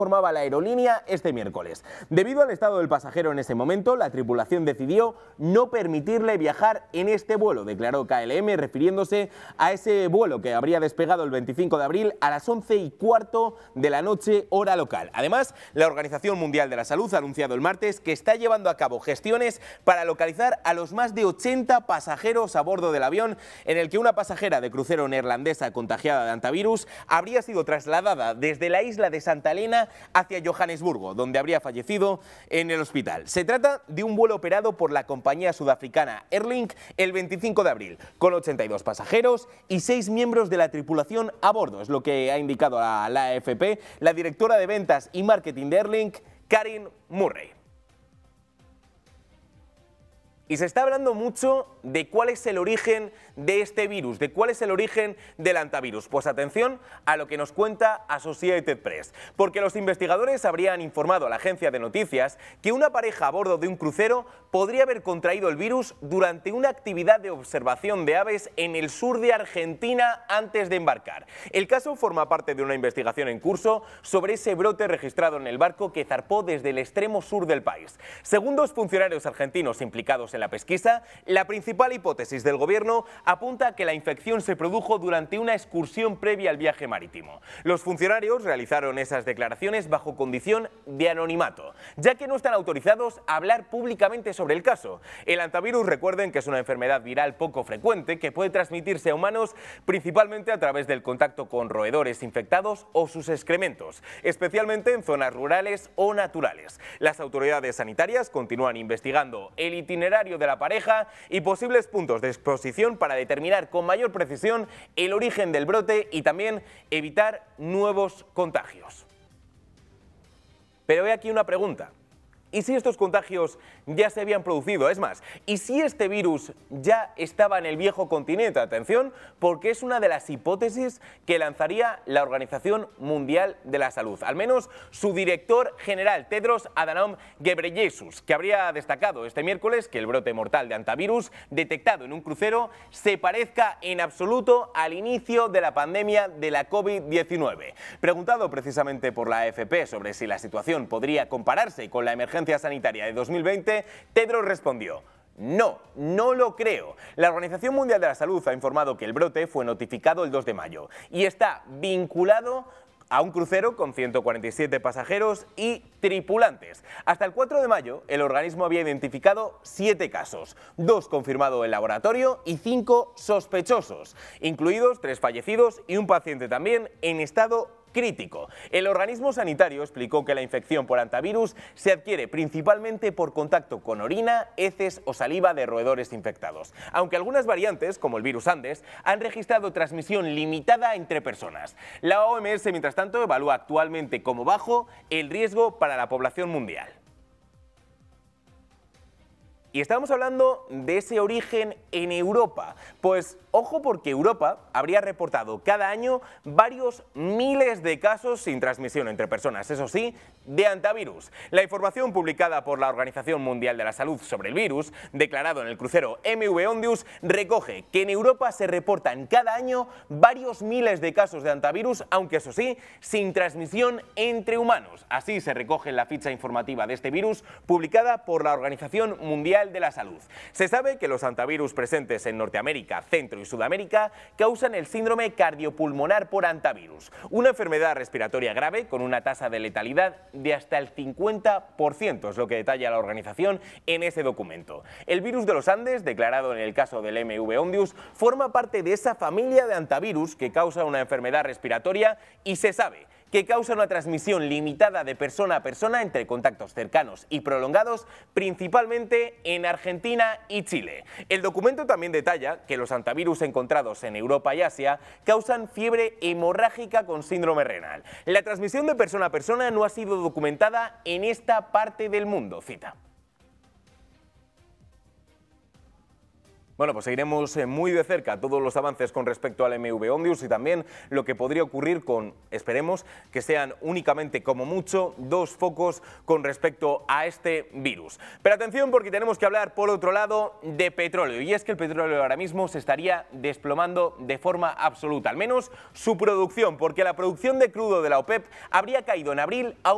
informaba la aerolínea este miércoles. Debido al estado del pasajero en ese momento, la tripulación decidió no permitirle viajar en este vuelo, declaró KLM, refiriéndose a ese vuelo que habría despegado el 25 de abril a las 11:15 de la noche, hora local. Además, la Organización Mundial de la Salud ha anunciado el martes que está llevando a cabo gestiones para localizar a los más de 80 pasajeros a bordo del avión en el que una pasajera de crucero neerlandesa contagiada de hantavirus habría sido trasladada desde la isla de Santa Elena hacia Johannesburgo, donde habría fallecido en el hospital. Se trata de un vuelo operado por la compañía sudafricana Airlink el 25 de abril, con 82 pasajeros y 6 miembros de la tripulación a bordo, es lo que ha indicado a la AFP la directora de ventas y marketing de Airlink, Karin Murray. Y se está hablando mucho de cuál es el origen de este virus, de cuál es el origen del hantavirus. Pues atención a lo que nos cuenta Associated Press, porque los investigadores habrían informado a la agencia de noticias que una pareja a bordo de un crucero podría haber contraído el virus durante una actividad de observación de aves en el sur de Argentina antes de embarcar. El caso forma parte de una investigación en curso sobre ese brote registrado en el barco que zarpó desde el extremo sur del país. Según dos funcionarios argentinos implicados en la pesquisa, la principal hipótesis del gobierno apunta a que la infección se produjo durante una excursión previa al viaje marítimo. Los funcionarios realizaron esas declaraciones bajo condición de anonimato, ya que no están autorizados a hablar públicamente sobre el caso. El hantavirus, recuerden que es una enfermedad viral poco frecuente que puede transmitirse a humanos principalmente a través del contacto con roedores infectados o sus excrementos, especialmente en zonas rurales o naturales. Las autoridades sanitarias continúan investigando el itinerario de la pareja y posibles puntos de exposición para determinar con mayor precisión el origen del brote y también evitar nuevos contagios. Pero he aquí una pregunta. ¿Y si estos contagios ya se habían producido? Es más, ¿y si este virus ya estaba en el viejo continente? Atención, porque es una de las hipótesis que lanzaría la Organización Mundial de la Salud. Al menos su director general, Tedros Adhanom Ghebreyesus, que habría destacado este miércoles que el brote mortal de hantavirus detectado en un crucero se parezca en absoluto al inicio de la pandemia de la COVID-19. Preguntado precisamente por la AFP sobre si la situación podría compararse con la emergencia sanitaria de 2020, Tedros respondió: no lo creo. La Organización Mundial de la Salud ha informado que el brote fue notificado el 2 de mayo y está vinculado a un crucero con 147 pasajeros y tripulantes. Hasta el 4 de mayo, el organismo había identificado 7 casos, 2 confirmados en laboratorio y 5 sospechosos, incluidos 3 fallecidos y un paciente también en estado crítico. El organismo sanitario explicó que la infección por hantavirus se adquiere principalmente por contacto con orina, heces o saliva de roedores infectados, aunque algunas variantes, como el virus Andes, han registrado transmisión limitada entre personas. La OMS, mientras tanto, evalúa actualmente como bajo el riesgo para la población mundial. Y estamos hablando de ese origen en Europa. Pues ojo, porque Europa habría reportado cada año varios miles de casos sin transmisión entre personas, eso sí, de hantavirus. La información publicada por la Organización Mundial de la Salud sobre el virus, declarado en el crucero MV Ondius, recoge que en Europa se reportan cada año varios miles de casos de hantavirus, aunque eso sí, sin transmisión entre humanos. Así se recoge en la ficha informativa de este virus, publicada por la Organización Mundial de la Salud. Se sabe que los hantavirus presentes en Norteamérica, Centro y Sudamérica causan el síndrome cardiopulmonar por hantavirus, una enfermedad respiratoria grave con una tasa de letalidad de hasta el 50%, es lo que detalla la organización en ese documento. El virus de los Andes, declarado en el caso del MV Ondius, forma parte de esa familia de hantavirus que causa una enfermedad respiratoria y se sabe que causa una transmisión limitada de persona a persona entre contactos cercanos y prolongados, principalmente en Argentina y Chile. El documento también detalla que los hantavirus encontrados en Europa y Asia causan fiebre hemorrágica con síndrome renal. La transmisión de persona a persona no ha sido documentada en esta parte del mundo. Cita. Bueno, pues seguiremos muy de cerca todos los avances con respecto al MV Ondius y también lo que podría ocurrir con, esperemos, que sean únicamente como mucho 2 focos con respecto a este virus. Pero atención, porque tenemos que hablar por otro lado de petróleo, y es que el petróleo ahora mismo se estaría desplomando de forma absoluta, al menos su producción, porque la producción de crudo de la OPEP habría caído en abril a